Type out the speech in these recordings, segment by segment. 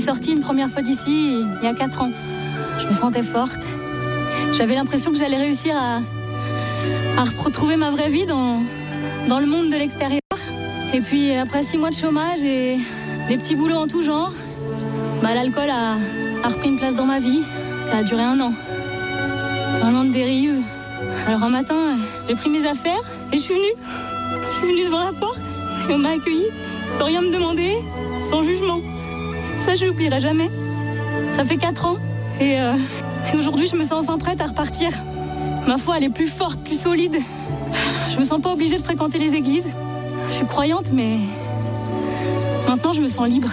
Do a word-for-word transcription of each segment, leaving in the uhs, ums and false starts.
sortie une première fois d'ici il y a quatre ans. Je me sentais forte. J'avais l'impression que j'allais réussir à, à retrouver ma vraie vie dans, dans le monde de l'extérieur. Et puis après six mois de chômage et des petits boulots en tout genre, bah, l'alcool a, a repris une place dans ma vie. Ça a duré un an. Un an de dérive. Alors un matin, j'ai pris mes affaires et je suis venue. Je suis venue devant la porte et on m'a accueillie sans rien me demander, sans jugement. Ça, je l'oublierai jamais. Ça fait quatre ans et, euh, et aujourd'hui, je me sens enfin prête à repartir. Ma foi, elle est plus forte, plus solide. Je me sens pas obligée de fréquenter les églises. Je suis croyante, mais maintenant, je me sens libre.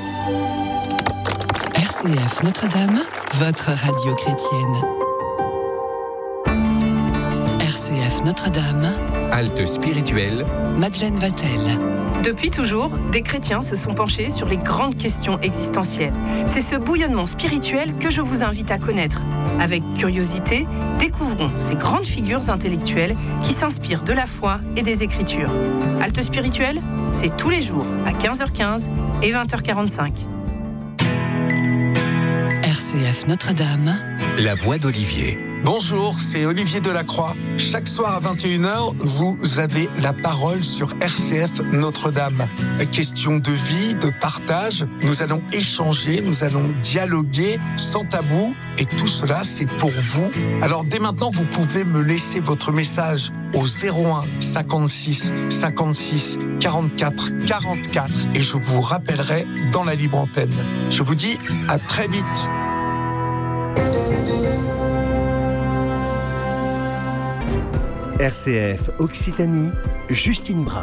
R C F Notre-Dame, votre radio chrétienne. R C F Notre-Dame, halte spirituelle, Madeleine Vatel. Depuis toujours, des chrétiens se sont penchés sur les grandes questions existentielles. C'est ce bouillonnement spirituel que je vous invite à connaître. Avec curiosité, découvrons ces grandes figures intellectuelles qui s'inspirent de la foi et des Écritures. Halte spirituelle, c'est tous les jours à quinze heures quinze et vingt heures quarante-cinq. R C F Notre-Dame, la voix d'Olivier. Bonjour, c'est Olivier Delacroix. Chaque soir à vingt et une heures, vous avez la parole sur R C F Notre-Dame. Question de vie, de partage, nous allons échanger, nous allons dialoguer sans tabou et tout cela c'est pour vous. Alors dès maintenant, vous pouvez me laisser votre message au zéro un cinquante-six cinquante-six quarante-quatre quarante-quatre et je vous rappellerai dans la libre antenne. Je vous dis à très vite. R C F Occitanie, Justine Brun.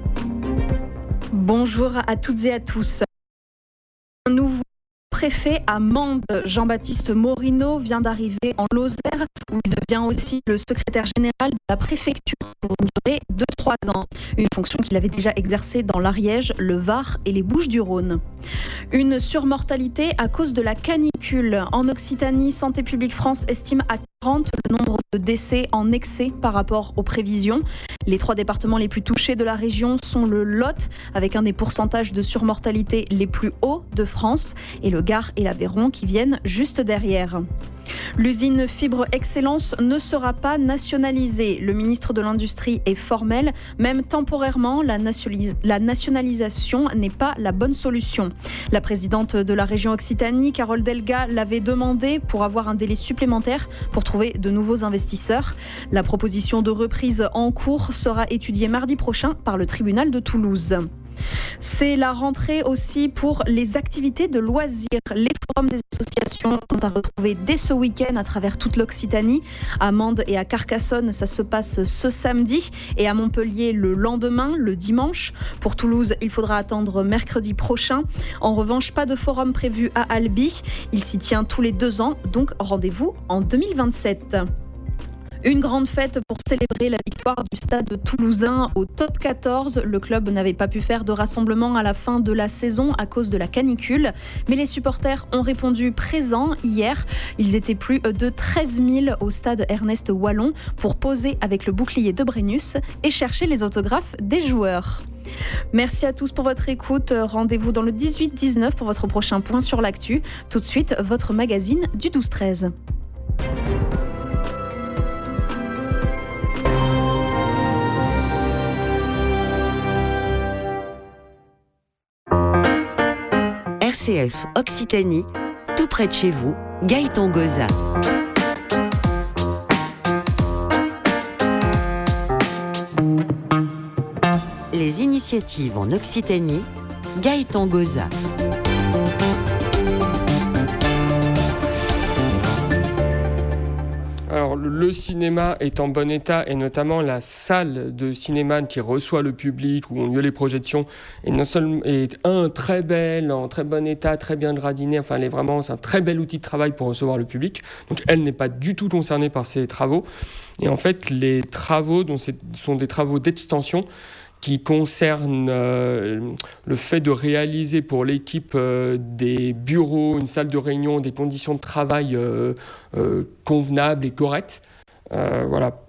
Bonjour à toutes et à tous. Un nouveau préfet à Mende, Jean-Baptiste Morino, vient d'arriver en Lozère, où il devient aussi le secrétaire général de la préfecture pour une durée de trois ans. Une fonction qu'il avait déjà exercée dans l'Ariège, le Var et les Bouches-du-Rhône. Une surmortalité à cause de la canicule. En Occitanie, Santé publique France estime à quarante le nombre de décès en excès par rapport aux prévisions. Les trois départements les plus touchés de la région sont le Lot, avec un des pourcentages de surmortalité les plus hauts de France, et le Gard et l'Aveyron qui viennent juste derrière. L'usine Fibre Excellence ne sera pas nationalisée. Le ministre de l'Industrie est formel. Même temporairement, la, nationalis- la nationalisation n'est pas la bonne solution. La présidente de la région Occitanie, Carole Delga, l'avait demandé pour avoir un délai supplémentaire pour trouver de nouveaux investisseurs. La proposition de reprise en cours sera étudiée mardi prochain par le tribunal de Toulouse. C'est la rentrée aussi pour les activités de loisirs. Les forums des associations sont à retrouver dès ce week-end à travers toute l'Occitanie. À Mende et à Carcassonne, ça se passe ce samedi et à Montpellier le lendemain, le dimanche. Pour Toulouse, il faudra attendre mercredi prochain. En revanche, pas de forum prévu à Albi. Il s'y tient tous les deux ans, donc rendez-vous en deux mille vingt-sept. Une grande fête pour célébrer la victoire du Stade toulousain au top quatorze. Le club n'avait pas pu faire de rassemblement à la fin de la saison à cause de la canicule. Mais les supporters ont répondu présents hier. Ils étaient plus de treize mille au stade Ernest Wallon pour poser avec le bouclier de Brennus et chercher les autographes des joueurs. Merci à tous pour votre écoute. Rendez-vous dans le dix-huit dix-neuf pour votre prochain point sur l'actu. Tout de suite, votre magazine du douze treize. R C F Occitanie, tout près de chez vous, Gaëtan Goza. Les initiatives en Occitanie, Gaëtan Goza. Alors, le cinéma est en bon état et notamment la salle de cinéma qui reçoit le public, où ont lieu les projections, est, non seulement, est un très belle, en très bon état, très bien gradinée. Enfin, elle est vraiment, c'est un très bel outil de travail pour recevoir le public. Donc, elle n'est pas du tout concernée par ces travaux. Et en fait, les travaux dont c'est, sont des travaux d'extension qui concerne euh, le fait de réaliser pour l'équipe euh, des bureaux, une salle de réunion, des conditions de travail euh, euh, convenables et correctes. Euh, voilà,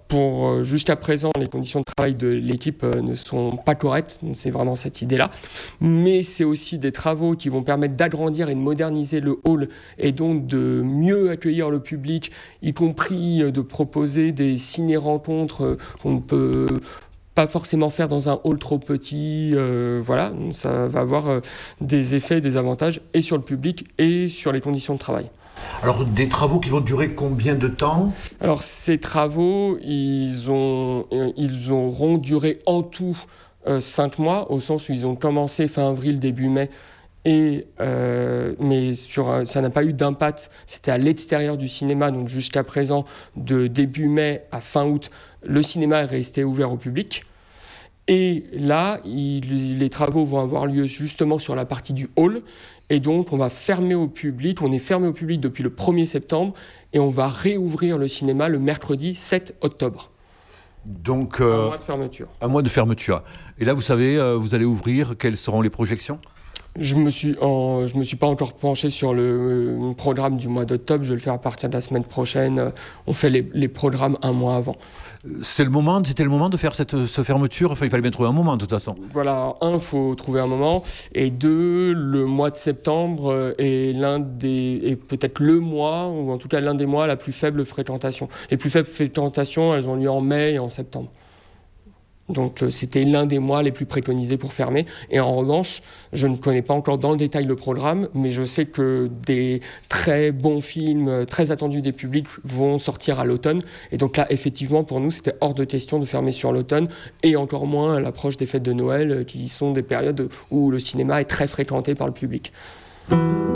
pour euh, jusqu'à présent, les conditions de travail de l'équipe euh, ne sont pas correctes, donc c'est vraiment cette idée-là. Mais c'est aussi des travaux qui vont permettre d'agrandir et de moderniser le hall et donc de mieux accueillir le public, y compris euh, de proposer des ciné-rencontres euh, qu'on ne peut pas forcément faire dans un hall trop petit. Euh, voilà, ça va avoir euh, des effets, des avantages et sur le public et sur les conditions de travail. Alors, des travaux qui vont durer combien de temps ? Alors, ces travaux, ils, ont, ils auront duré en tout euh, cinq mois, au sens où ils ont commencé fin avril, début mai, et, euh, mais sur un, ça n'a pas eu d'impact. C'était à l'extérieur du cinéma, donc jusqu'à présent, de début mai à fin août, le cinéma est resté ouvert au public. Et là, il, les travaux vont avoir lieu justement sur la partie du hall. Et donc, on va fermer au public. On est fermé au public depuis le premier septembre. Et on va réouvrir le cinéma le mercredi sept octobre. Donc, euh, un mois de fermeture. Un mois de fermeture. Et là, vous savez, euh, vous allez ouvrir. Quelles seront les projections ? Je me suis, en, je me suis pas encore penché sur le euh, programme du mois d'octobre. Je vais le faire à partir de la semaine prochaine. On fait les, les programmes un mois avant. C'est le moment, c'était le moment de faire cette, cette fermeture. Enfin, il fallait bien trouver un moment de toute façon. Voilà, un, il faut trouver un moment. Et deux, le mois de septembre est l'un des, est peut-être le mois, ou en tout cas l'un des mois à la plus faible fréquentation. Les plus faibles fréquentations, elles ont lieu en mai et en septembre. Donc c'était l'un des mois les plus préconisés pour fermer. Et en revanche, je ne connais pas encore dans le détail le programme, mais je sais que des très bons films, très attendus des publics, vont sortir à l'automne. Et donc là, effectivement, pour nous, c'était hors de question de fermer sur l'automne, et encore moins à l'approche des fêtes de Noël, qui sont des périodes où le cinéma est très fréquenté par le public.